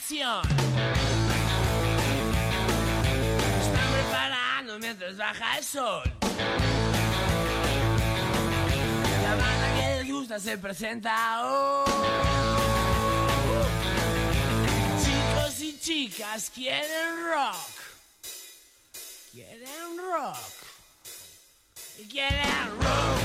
información. Están preparando mientras baja el sol. La banda que les gusta se presenta hoy. Chicos y chicas quieren rock. Quieren rock. Y quieren rock.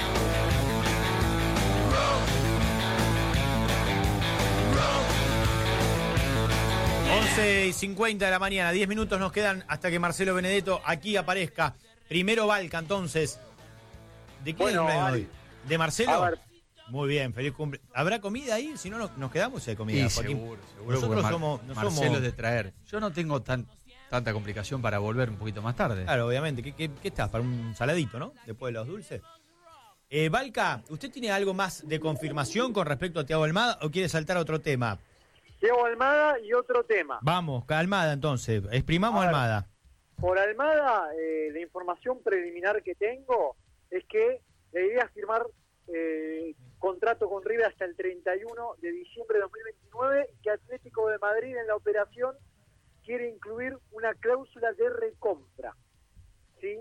11:50 de la mañana, 10 minutos nos quedan hasta que Marcelo Benedetto aquí aparezca. Primero Valca, entonces. ¿De quién es el cumpleaños hoy? ¿De Marcelo? Muy bien, feliz cumple. ¿Habrá comida ahí? Si no, nos quedamos de comida, Sí, Joaquín. seguro. Nosotros somos... Marcelo es de traer. Yo no tengo tanta complicación para volver un poquito más tarde. Claro, obviamente. ¿Qué estás? Para un saladito, ¿no? Después de los dulces. Valca, ¿usted tiene algo más de confirmación con respecto a Thiago Almada o quiere saltar a otro tema? Thiago Almada y otro tema. Vamos, Almada entonces, exprimamos Almada. Por Almada, la información preliminar que tengo es que la idea es firmar contrato con River hasta el 31 de diciembre de 2029 y que Atlético de Madrid en la operación quiere incluir una cláusula de recompra. ¿Sí?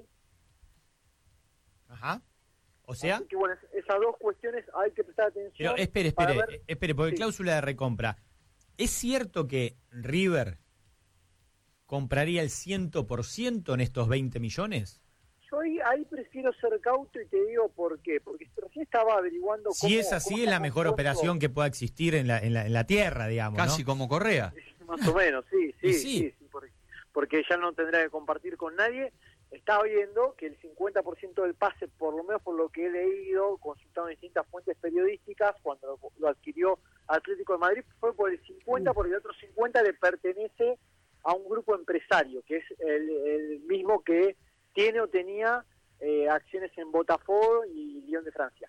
Ajá. O sea... Así que bueno, esas dos cuestiones hay que prestar atención. Pero espere, porque Sí. cláusula de recompra. ¿Es cierto que River compraría el 100% en estos 20 millones? Yo ahí prefiero ser cauto y te digo por qué. Porque recién estaba averiguando cómo... Si es así, es la mejor operación que pueda existir en la tierra, digamos, Casi ¿no? como Correa. Más o menos, Sí. sí, porque ya no tendrá que compartir con nadie. Está viendo que el 50% del pase, por lo menos por lo que he leído, consultado en distintas fuentes periodísticas, cuando lo adquirió Atlético de Madrid, fue por el 50, porque el otro 50 le pertenece a un grupo empresario, que es el mismo que tiene o tenía acciones en Botafogo y Lyon de Francia.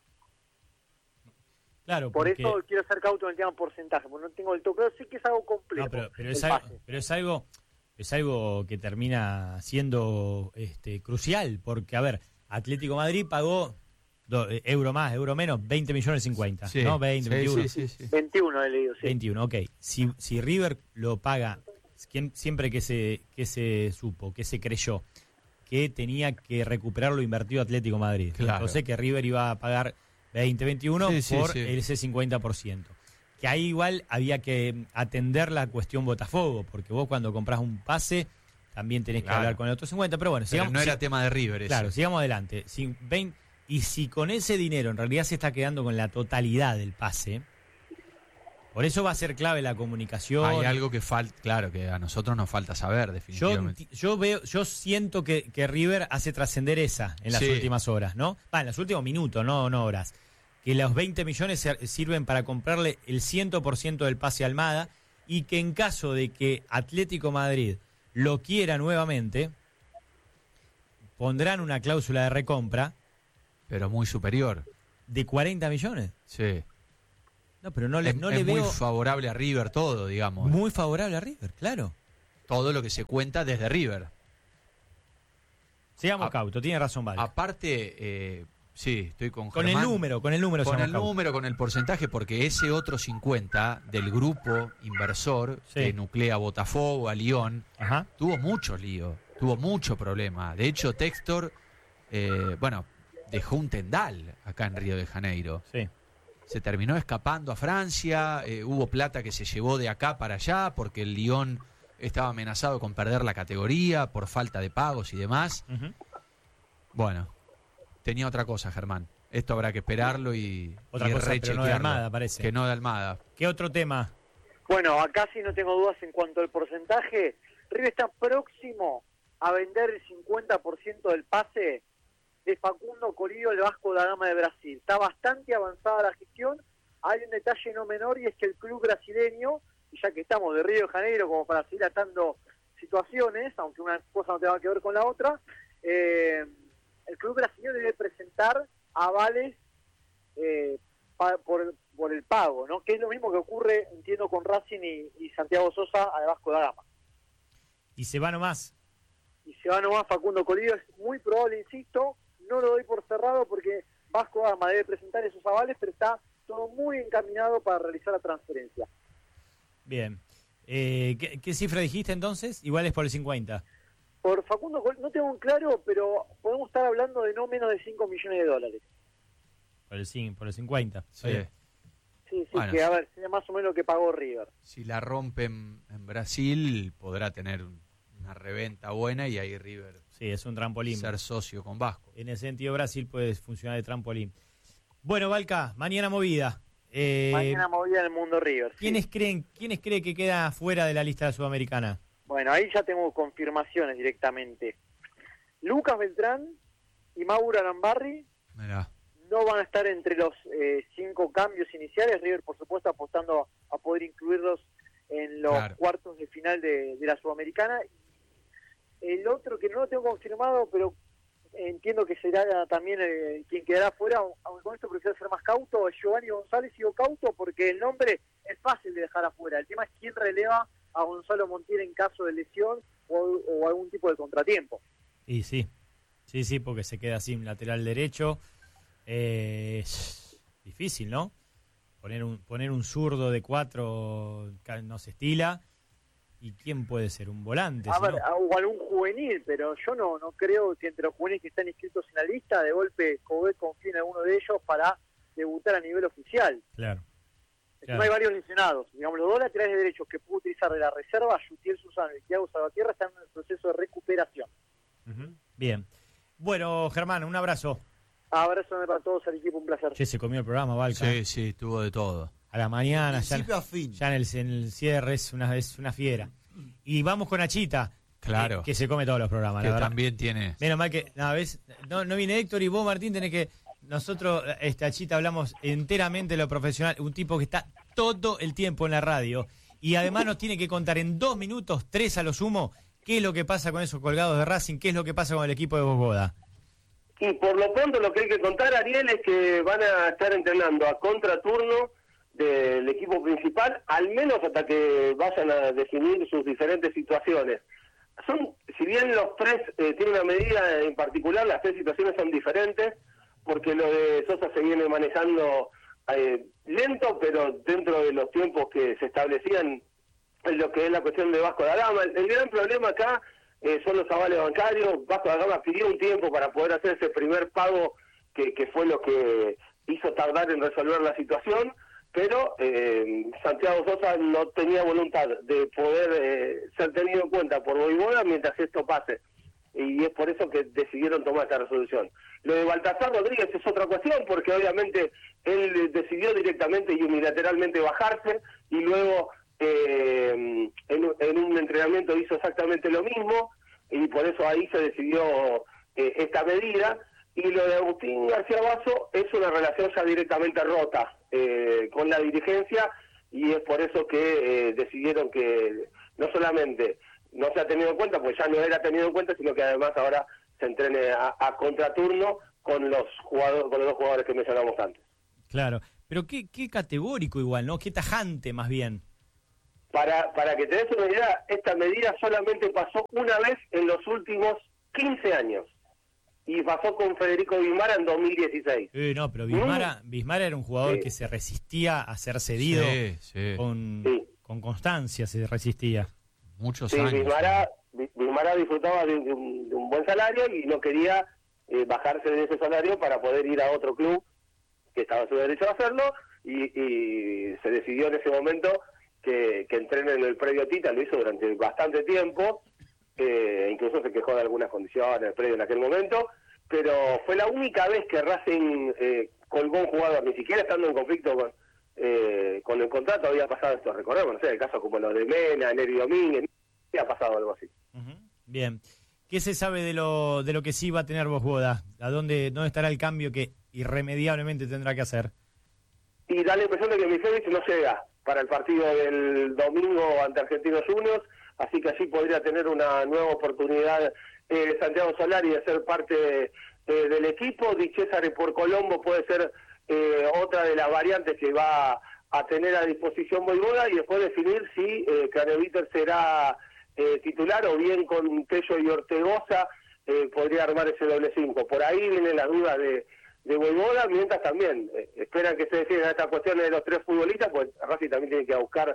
Claro, Por porque... eso quiero ser cauto en el tema porcentaje, porque no tengo el todo claro, sí que es algo complejo. No, pero el pase. es algo que termina siendo crucial, porque, a ver, Atlético de Madrid pagó euro más, euro menos, 20 millones 50, Sí, ¿no? 20, 21. Sí. 21 he leído, sí. 21, ok. Si River lo paga, siempre que se supo, que se creyó que tenía que recuperar lo invertido Atlético de Madrid. Claro. Entonces que River iba a pagar 20, 21 por ese 50%. Que ahí igual había que atender la cuestión Botafogo, porque vos cuando comprás un pase también tenés que hablar con el otro 50, pero bueno, Pero sigamos, no era tema de River ese. Claro, sigamos adelante. Y si con ese dinero en realidad se está quedando con la totalidad del pase, por eso va a ser clave la comunicación. Hay algo que falta, claro, que a nosotros nos falta saber, definitivamente. Yo siento que River hace trascender esa en las últimas horas, ¿no? En los últimos minutos, no horas. Que los 20 millones sirven para comprarle el 100% del pase a Almada y que en caso de que Atlético Madrid lo quiera nuevamente, pondrán una cláusula de recompra. Pero muy superior. ¿De 40 millones? Sí. No, pero no le es veo... muy favorable a River todo, digamos. Muy favorable a River, claro. Todo lo que se cuenta desde River. Seamos cautos, tiene razón, Valga. Aparte, sí, estoy con Con Germán. el número. Con el número, con el porcentaje, porque ese otro 50 del grupo inversor que nuclea a Botafogo, a Lyon, tuvo mucho lío, tuvo mucho problema. De hecho, Textor, dejó un tendal acá en Río de Janeiro. Sí. Se terminó escapando a Francia, hubo plata que se llevó de acá para allá porque el Lyon estaba amenazado con perder la categoría por falta de pagos y demás. Bueno, tenía otra cosa, Germán. Esto habrá que esperarlo y otra cosa, pero no de Almada, parece. Que no de Almada. ¿Qué otro tema? Bueno, acá sí no tengo dudas en cuanto al porcentaje. River está próximo a vender el 50% del pase de Facundo Corillo, el Vasco da Gama de Brasil. Está bastante avanzada la gestión. Hay un detalle no menor y es que el club brasileño, y ya que estamos de Río de Janeiro como para seguir atando situaciones, aunque una cosa no tenga que ver con la otra, el club brasileño debe presentar avales por el pago, ¿no? Que es lo mismo que ocurre, entiendo, con Racing y Santiago Sosa al Vasco da Gama. Y se va nomás. Y se va nomás Facundo Corillo, es muy probable, insisto, no lo doy por cerrado porque Vasco da Gama debe presentar esos avales, pero está todo muy encaminado para realizar la transferencia. Bien. ¿Qué cifra dijiste entonces? Igual es por el 50. Por Facundo, no tengo un claro, pero podemos estar hablando de no menos de 5 millones de dólares. Por el 50. Sí. Sí, Bueno, que a ver, sería más o menos lo que pagó River. Si la rompen en Brasil, podrá tener una reventa buena y ahí River Sí, es un trampolín. ser socio con Vasco. En ese sentido, Brasil puede funcionar de trampolín. Bueno, Valca, mañana movida. Mañana movida en el mundo River. Sí. ¿Quiénes cree que queda fuera de la lista sudamericana? Bueno, ahí ya tengo confirmaciones directamente. Lucas Beltrán y Mauro Arambarri Mirá. no van a estar entre los 5 cambios iniciales. River, por supuesto, apostando a poder incluirlos en los cuartos de final de la Sudamericana. El otro que no lo tengo confirmado, pero entiendo que será también quien quedará fuera, aunque con esto prefiero ser más cauto, es Giovanni González. Sigo cauto porque el nombre es fácil de dejar afuera. El tema es quién releva a Gonzalo Montiel en caso de lesión o algún tipo de contratiempo. Y sí, porque se queda sin lateral derecho. Difícil, ¿no? Poner un zurdo de 4 no se estila. ¿Y quién puede ser? ¿Un volante? A ver, o algún juvenil, pero yo no creo que entre los juveniles que están inscritos en la lista, de golpe Cobé confíe en alguno de ellos para debutar a nivel oficial. Claro. Hay varios lesionados. Digamos, los 2 laterales derechos que pudo utilizar de la reserva, Yutiel Susano y Thiago Salvatierra, están en el proceso de recuperación. Bien. Bueno, Germán, un abrazo. Abrazo para todos al equipo, un placer. Che, se comió el programa, Valca. Sí, tuvo de todo. A la mañana, principio a fin. ya en el cierre es una fiera. Y vamos con Achita, Claro. que se come todos los programas, Que la verdad. también tiene... Menos mal que, no viene Héctor y vos, Martín, tenés que... Nosotros, Achita, hablamos enteramente de lo profesional, un tipo que está todo el tiempo en la radio y además nos tiene que contar en 2 minutos, 3 a lo sumo, qué es lo que pasa con esos colgados de Racing, qué es lo que pasa con el equipo de Bogotá. Y por lo pronto lo que hay que contar, Ariel, es que van a estar entrenando a contraturno del equipo principal, al menos hasta que vayan a definir sus diferentes situaciones. Si bien los 3 tienen una medida en particular, las 3 situaciones son diferentes, porque lo de Sosa se viene manejando lento, pero dentro de los tiempos que se establecían en lo que es la cuestión de Vasco da Gama. El gran problema acá son los avales bancarios. Vasco da Gama pidió un tiempo para poder hacer ese primer pago que fue lo que hizo tardar en resolver la situación, pero Santiago Sosa no tenía voluntad de poder ser tenido en cuenta por Voivoda mientras esto pase, y es por eso que decidieron tomar esta resolución. Lo de Baltasar Rodríguez es otra cuestión, porque obviamente él decidió directamente y unilateralmente bajarse, y luego en un entrenamiento hizo exactamente lo mismo, y por eso ahí se decidió esta medida. Y lo de Agustín García Basso es una relación ya directamente rota con la dirigencia, y es por eso que decidieron que no solamente no se ha tenido en cuenta, pues ya no era tenido en cuenta, sino que además ahora se entrene a contraturno con los 2 jugadores que mencionamos antes. Claro, pero qué categórico igual, ¿no? Qué tajante más bien. Para que te des una idea, esta medida solamente pasó una vez en los últimos 15 años. Y pasó con Federico Bismara en 2016. No, pero Bismara era un jugador que se resistía a ser cedido. Con constancia se resistía. Muchos años. Bismara disfrutaba de un buen salario y no quería bajarse de ese salario para poder ir a otro club que estaba en su derecho a hacerlo, y se decidió en ese momento que entrene en el predio Tita. Lo hizo durante bastante tiempo, incluso se quejó de algunas condiciones del predio en aquel momento, pero fue la única vez que Racing colgó un jugador, ni siquiera estando en conflicto con el contrato había pasado esto. Recordemos, no sé, el caso como lo de Mena, Neri Domínguez, había pasado algo así. Bien. ¿Qué se sabe de lo que sí va a tener Bosboda? ¿A dónde estará el cambio que irremediablemente tendrá que hacer? Y da la impresión de que Misevic no llega para el partido del domingo ante Argentinos Juniors, así que allí podría tener una nueva oportunidad Santiago Solari de ser parte del equipo. Di César por Colombo puede ser otra de las variantes que va a tener a disposición Voivoda, y después definir si Craneviter será titular o bien con Tello y Ortegoza podría armar ese doble 5. Por ahí vienen las dudas de Voivoda, mientras también esperan que se decidan estas cuestiones de los 3 futbolistas, pues Racing también tiene que buscar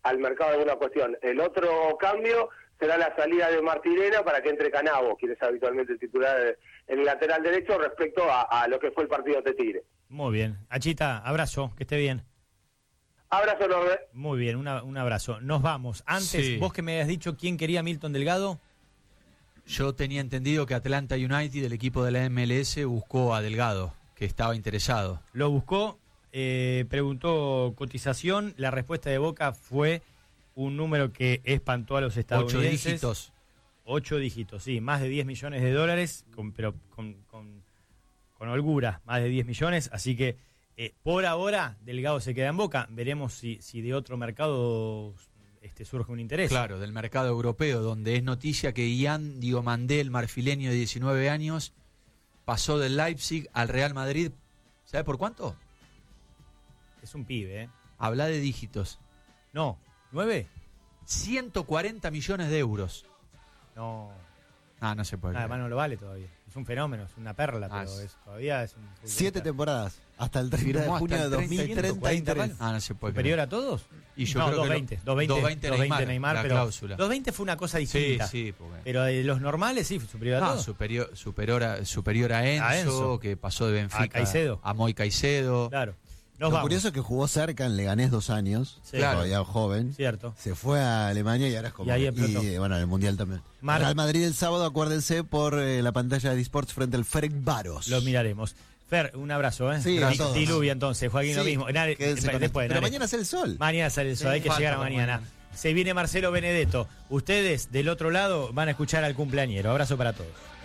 al mercado de alguna cuestión. El otro cambio será la salida de Martirena para que entre Canavo, quien es habitualmente titular en el lateral derecho, respecto a lo que fue el partido de Tigre. Muy bien. Achita, abrazo, que esté bien. Abrazo, Norbert. Muy bien, un abrazo. Nos vamos. Antes, vos que me habías dicho quién quería a Milton Delgado. Yo tenía entendido que Atlanta United, el equipo de la MLS, buscó a Delgado, que estaba interesado. Lo buscó, preguntó cotización, la respuesta de Boca fue un número que espantó a los estadounidenses. 8 dígitos. 8 dígitos, sí, más de $10 millones, pero con holgura, más de 10 millones, así que por ahora Delgado se queda en Boca, veremos si de otro mercado surge un interés. Claro, del mercado europeo, donde es noticia que Ian Diomandé, el marfileño de 19 años, pasó del Leipzig al Real Madrid. ¿Sabe por cuánto? Es un pibe, ¿eh? Habla de dígitos. No, ¿9? 140 millones de euros. No. No se puede. Además no lo vale todavía. Es un fenómeno, es una perla, pero todavía es un... 7 temporadas, hasta el 30 de junio de 2033. No se puede. ¿Superior a todos? Y yo no, creo 220 Neymar, la pero cláusula. 220 fue una cosa distinta. Sí, porque... Pero de los normales sí, superior a todos. Superior a Enzo, que pasó de Benfica a Moy Caicedo. Claro. Lo curioso es que jugó cerca en Leganés 2 años, todavía joven. Cierto. Se fue a Alemania y ahora es como... Y bueno, en el Mundial también. Real Madrid el sábado, acuérdense, por la pantalla de Disports frente al Ferencváros. Lo miraremos. Fer, un abrazo, ¿eh? Sí, diluvia entonces, Joaquín, lo mismo. Pero mañana sale el sol. Mañana sale el sol, hay que llegar a mañana. Se viene Marcelo Benedetto. Ustedes, del otro lado, van a escuchar al cumpleañero. Abrazo para todos.